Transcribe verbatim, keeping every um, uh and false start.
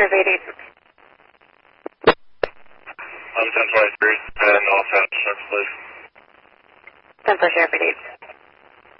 Sheriff eight eight. I'm ten twenty-three, and all attached, next please. ten four Sheriff eight eight.